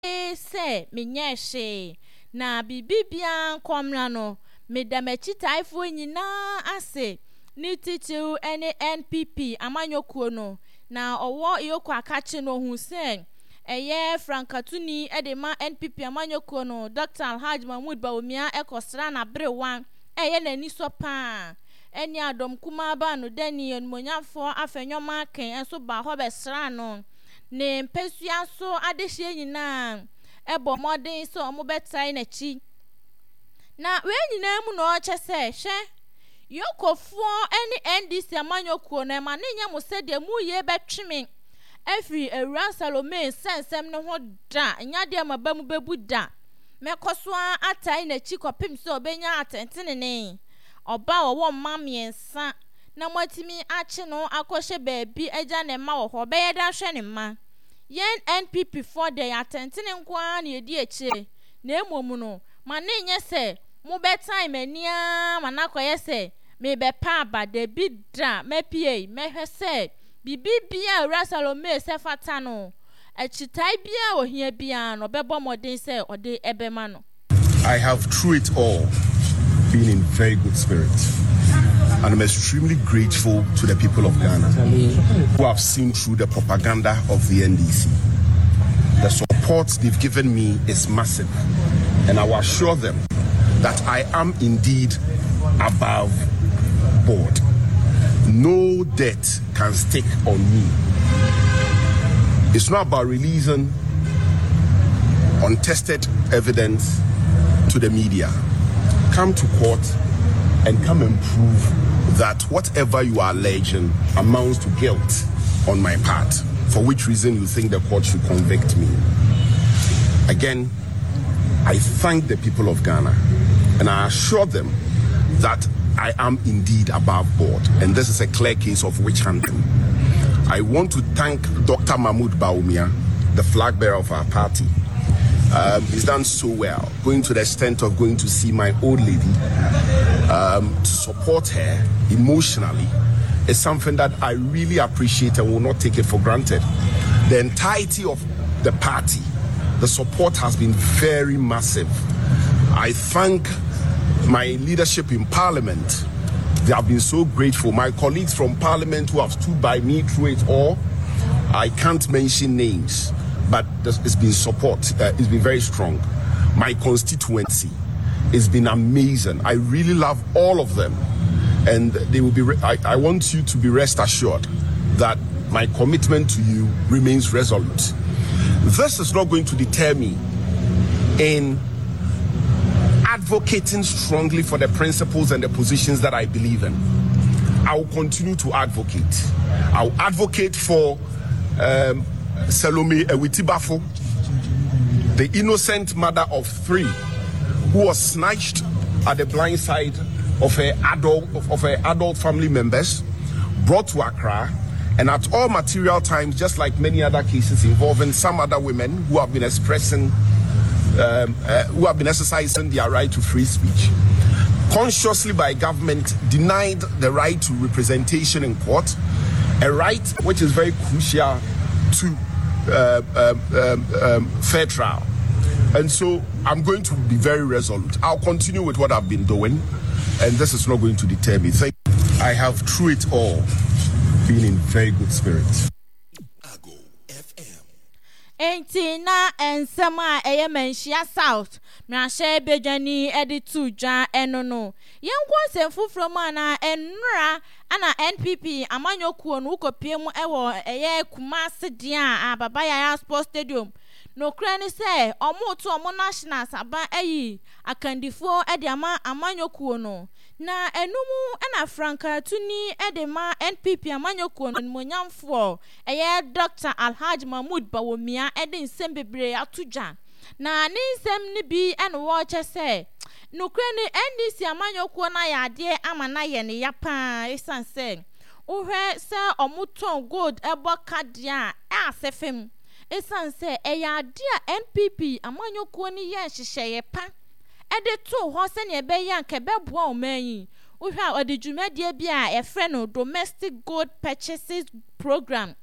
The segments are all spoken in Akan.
say menye she na bibibia nkomra no medamechi taifo nyina ase ni titiu ene NPP amanyokuo no na owo iyoko akache no hu se eye frankatuni edema NPP amanyokuo no Dr. Alhaji Mahmoud Bawumia ekosra na brewan eye nani so pa eni adom kuma ba no dani onmonyafo afenyoma ken enso ba ho besra no ne mpesua so adehye nyina ebo modern so omo betai na chi na we nyina mu no che se hwe yokofo eni NDC amanyokuo na ma nenya mo se de mu ye betweme afri Ewura Salome sensem ne ho da nya de ma ba mu bebu da mekoso atai na chi kopim so obenya atentene ne oba wo mamiensa na mwatimi achi no akoshe bebi eja ne ma wo ho be yeda hwe ne ma yen NPP for the atentene nkwa na edi eche na emomu no ma ne nye se mu betan mania manakoye se me be pa ba de bidra mepie mehwe se bibibia Ewura Salome se fata no echitai bia ohia bia no bebo modern se ode ebema no. I have through it all been in very good spirits, and I'm extremely grateful to the people of Ghana who have seen through the propaganda of the NDC. The support they've given me is massive, and I will assure them that I am indeed above board. No debt can stick on me. It's not about releasing untested evidence to the media. Come to court and come and prove that whatever you are alleging amounts to guilt on my part, for which reason you think the court should convict me. Again, I thank the people of Ghana, and I assure them that I am indeed above board, and this is a clear case of witch hunting. I want to thank Dr. Mahmoud Bawumia, the flag bearer of our party. He's done so well, going to the extent of going to see my old lady to support her emotionally. Is something that I really appreciate and will not take it for granted. The entirety of the party, the support has been very massive. I thank my leadership in Parliament. They have been so grateful. My colleagues from Parliament who have stood by me through it all, I can't mention names, but it's been support. It's been very strong. My constituency has been amazing. I really love all of them, and they will be. I want you to be rest assured that my commitment to you remains resolute. This is not going to deter me in advocating strongly for the principles and the positions that I believe in. I will continue to advocate. I will advocate for Salome Ewitibafo, the innocent mother of 3 who was snatched at the blind side of her adult family members, brought to Accra, and at all material times, just like many other cases involving some other women who have been expressing who have been exercising their right to free speech, consciously by government denied the right to representation in court, a right which is very crucial to fair trial. And so I'm going to be very resolute. I'll continue with what I've been doing, and this is not going to deter me. I have through it all been in very good spirits. Entina ensema eyemenshia South Mrashe bejani editu ja enono yenkwa semfufro mana enra ana NPP amanyokuo no kopiemu ewo eye Kumasi dia ababa ya Sports Stadium no krani se omuto omo national saba eyi akandifo ede ama amanyokuo no na enumu ena frankatuni edema NPP amanyokuo no monyamfo eye Dr. Alhaji Mahmoud Bawumia ede nsem bebre atuja na ni nsem ni bi eno wo che no krani NDC amanyokuo na yade ama na ye ne yapa esanse uhwe se omuton gold ebo kadia asefem esanse eyade a NPP amanyokuo ni ye hyehyeye pa ede to ho se ne be yan ke beboa omanyi uhwa ode dwumadie bia e frɛ no domestic gold purchases program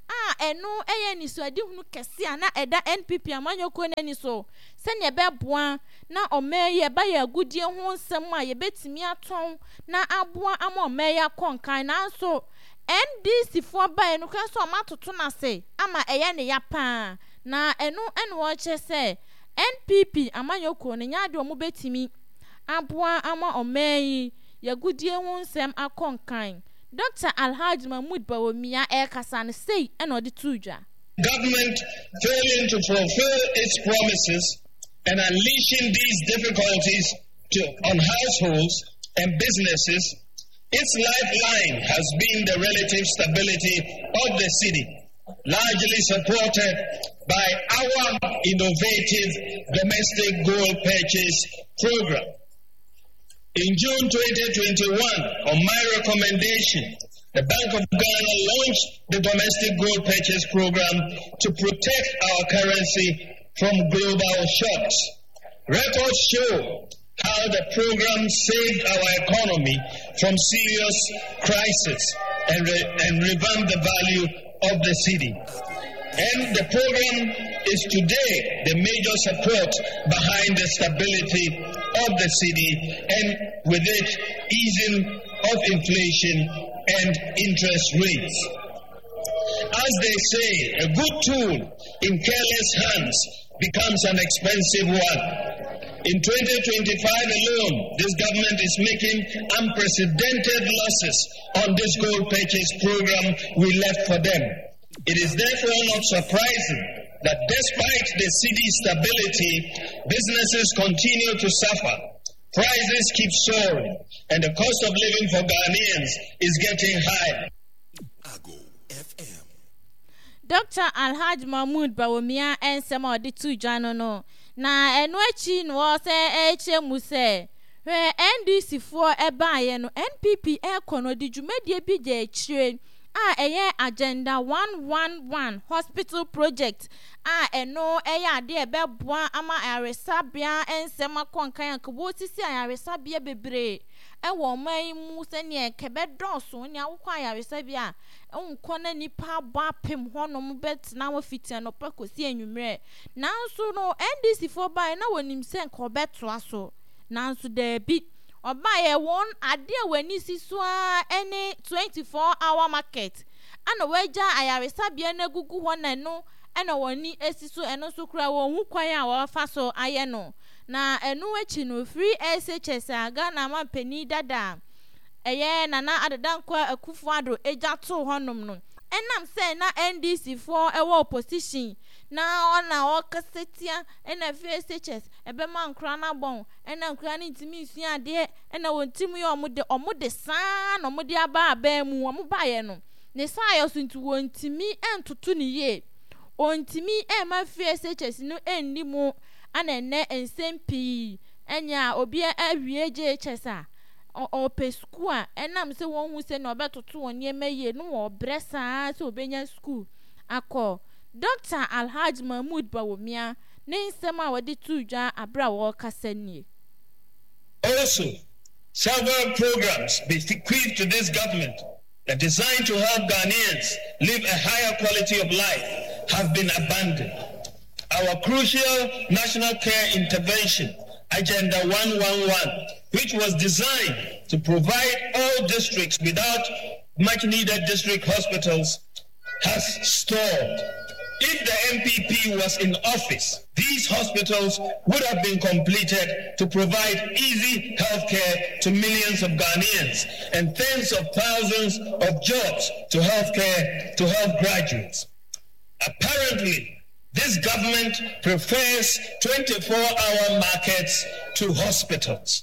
eno eye ni so adi hunu kese ana eda NPP amanyoko na ni so se ne beboa na omeye ba ya agudie ho nsem a ye betimi aton na aboa ama omeye akonkan na so NDC for ba enu kan so amatoto na se ama eye ne ya pa na eno wo che se NPP amanyoko ne nyade omo betimi aboa ama omeye ya agudie ho nsem akonkan. Dr. Alhaji Mahmood Bawumia Kasan say and the tuja. Government failing to fulfill its promises and unleashing these difficulties on households and businesses, its lifeline has been the relative stability of the city, largely supported by our innovative domestic gold purchase program. In June 2021, on my recommendation, the Bank of Ghana launched the domestic gold purchase program to protect our currency from global shocks. Records show how the program saved our economy from serious crisis and revamped the value of the cedi. And the program is today the major support behind the stability of the cedi and with it easing of inflation and interest rates. As they say, a good tool in careless hands becomes an expensive one. In 2025 alone, this government is making unprecedented losses on this gold purchase program we left for them. It is therefore not surprising that despite the cedi stability, businesses continue to suffer, prices keep soaring, and the cost of living for Ghanaians is getting higher. Dr. Alhaji Mahmood Bawumia and some of the two no. Na enwechi no se eche mu se where NDC for eba no NPP kono di dwumade bi je chire eye agenda 111 hospital project eno eye ade ebeboa ama aresabia ensema konkan akbo sisi aresabia bebre ewo man mu se ne kebedoso ne awokwa aresabia onko na nipa ba pem honom bet na wo fitia no pakosi anwumre nanso no NDC for by na wonim se nko beto aso nanso da bi obaye won ade wani siso any 24-hour market ana weja ayaresabia na gugu ho na no ana woni esiso eno so kura won hu kwan a wo fa so aye no na enu echi no free SHS aga na ma pani dada eye nana adadan kwa Akufo-Addo eja to honom no enam say na NDC for ewo opposition na ona okasetia ena SHS ebe ma nkra na bon ena nkra ni ntimi nsia ade ena wontimu ye omode san no omode aba aba mu omoba ye no ne sa yo so ntu wontimi entoto ni ye ontimi ma SHS no enni mu anene ensempi enya obi awie JHS a o pesku a enam se won hu se no obetoto won ye meye no wo bresa se obenya school akọ Dr. Alhaji Mahmood Bawumia ne nsema wadi tuja abra wo kasanie. Also, several programs bequeathed to this government that designed to help Ghanaians live a higher quality of life have been abandoned. Our crucial national care intervention, Agenda 111, which was designed to provide all districts without much needed district hospitals, has stalled. If the MPP was in office, these hospitals would have been completed to provide easy healthcare to millions of Ghanaians and tens of thousands of jobs to health graduates. Apparently, this government prefers 24-hour markets to hospitals.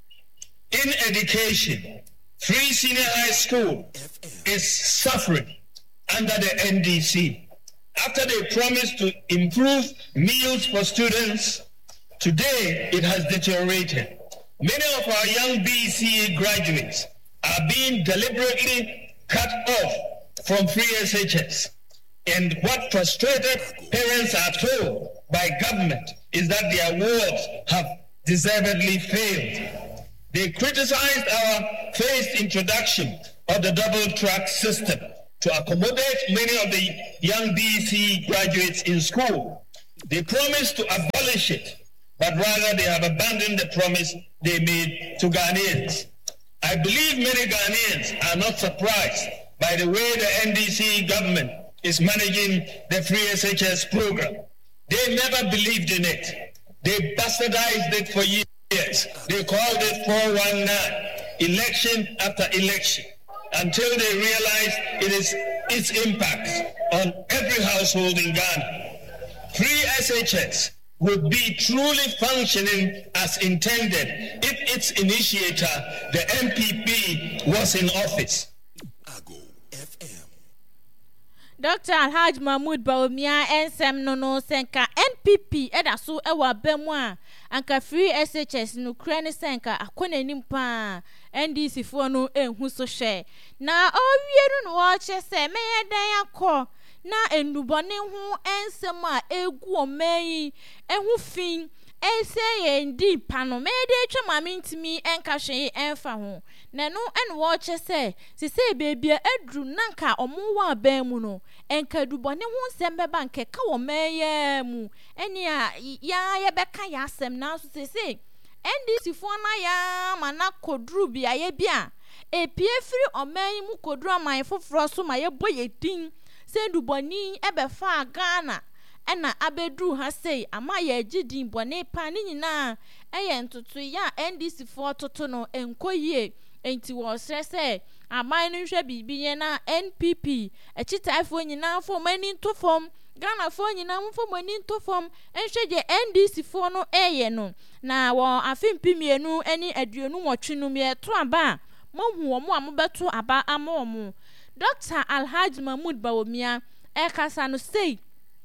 In education, Free Senior High School is suffering under the NDC. After they promised to improve meals for students, today it has deteriorated. Many of our young BCA graduates are being deliberately cut off from free SHS. And what frustrated parents are told by government is that the awards have deservedly failed. They criticized our phased introduction of the double track system to accommodate many of the young DC graduates in school. They promised to abolish it, but rather they have abandoned the promise they made to Ghanaians. I believe many Ghanaians are not surprised by the way the NDC government is managing the free SHS program. They never believed in it. They bastardized it for years. They called it 419, election after election, until they realized its impact on every household in Ghana. Free SHS would be truly functioning as intended if its initiator, the NPP, was in office. Dr. Alhaji Mahmoud Bawumia ensem no senka NPP eda so ewa bemu a anka free SHS no kura ne senka akona nim pa NDC fo no enhu so hwe na owieru no wo che se meye dan akọ na endubone hu ensem a egu omayi ehu fin ese ndi pano mede twema mintimi enka hwe enfa ho na no ene wo che se bebia edru nanka omowa aban mu no enka dubone hu nsem beba nke ka wo meye mu ene a ya beka ya asem na so se NDC fo na ya mana kodru bia ye bia epie firi oman mu kodru aman foforo so ma ye boye din se duboni ebefa Ghana ena abedu ha sei ama ye gidin bone pa ni nyina eye ntutu ya NDC fo toto no enkoyie enti wo srese aman no hwe bibiye na NPP echitaifo nyina fo mani ntofom Ghana fo nyina mfo mani ntofom enhweje NDC fo no eye no na wo afimpimienu eni aduonu nwotwe me to aba mohu wo mo amobeto aba amomu Dr. Alhaji Mahmoud Bawumia ekasa no sei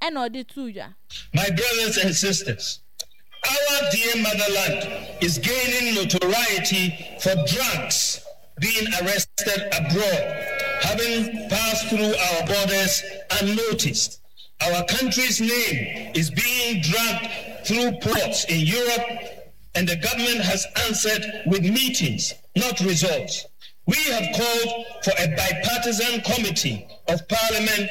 my brothers and sisters, our dear motherland is gaining notoriety for drugs being arrested abroad, having passed through our borders unnoticed. Our country's name is being dragged through ports in Europe, and the government has answered with meetings, not results. We have called for a bipartisan committee of Parliament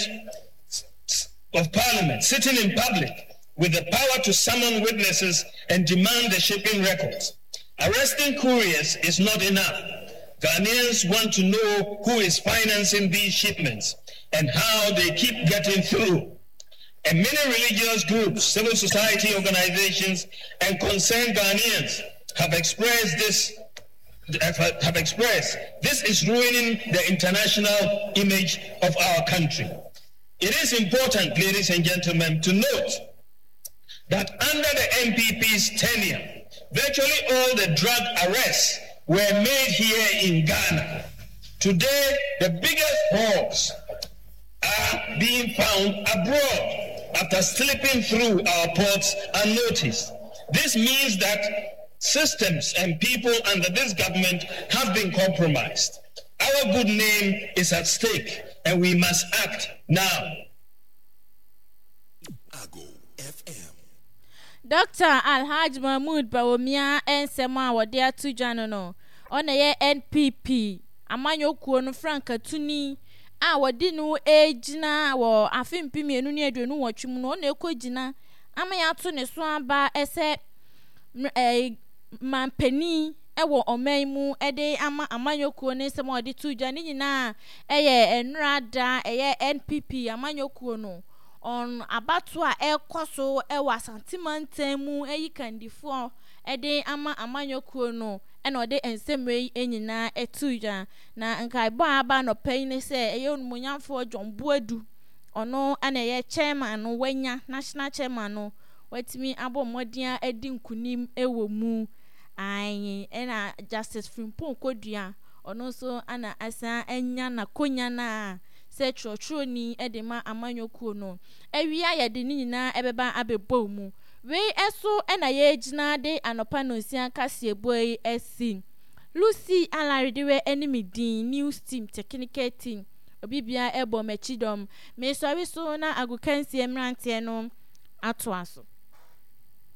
sitting in public with the power to summon witnesses and demand the shipping records. Arresting couriers is not enough. Ghanaians want to know who is financing these shipments and how they keep getting through. And many religious groups, civil society organizations, and concerned Ghanaians have expressed this is ruining the international image of our country. It is important, ladies and gentlemen, to note that under the NPP's tenure, virtually all the drug arrests were made here in Ghana. Today, the biggest hogs are being found abroad after slipping through our ports unnoticed. This means that systems and people under this government have been compromised. Our good name is at stake, and we must act now. Dr. Alhaji Mahmoud Bawumia ensema wode atujano no ona ye NPP amanyokuo no Franka Tuni a wode no ejina wo afimpimienu ne aduonu wotwem no ona ekogina amaya to ne so aba ese mampeni ewo omaimu ede ama amanyokuo ne nsema wode tuja ni nyina eye enrada eye NPP amanyokuo no on abatu a ekoso ewa santimantemu eyi kandifo ede ama amanyokuo no ena ode ensemwe enyina etuja na nkai bo aba no paine se eye onumunyamfo Jombuadu ono ana ye chairman no wanya national chairman no watimi abomodin edi nkunim ewo mu ayi ena Justice Frimpong Kodua ono so ana asa enya na konya na se chochoni edema amanyokuo no ewia yede ni nyina ebeba abebo mu we eso ena ye gina de anopa no nsia kase boy esi Lucy Alaridewe enemy din news team technical team obibia ebo machidom me so na agukansi emrante no ato aso.